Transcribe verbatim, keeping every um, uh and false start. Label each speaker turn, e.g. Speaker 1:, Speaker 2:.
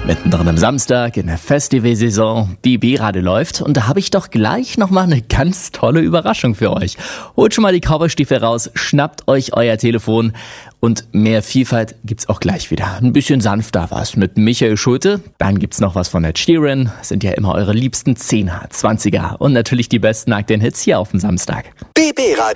Speaker 1: Mittendrin am Samstag in der Festivalsaison. Die B-Radio läuft und da habe ich doch gleich nochmal eine ganz tolle Überraschung für euch. Holt schon mal die Cowboystiefel raus, schnappt euch euer Telefon und mehr Vielfalt gibt's auch gleich wieder. Ein bisschen sanfter was mit Michael Schulte, dann gibt's noch was von Ed Sheeran, sind ja immer eure liebsten Zehner, Zwanziger und natürlich die besten aktuellen Hits hier auf dem Samstag.
Speaker 2: B B Radio.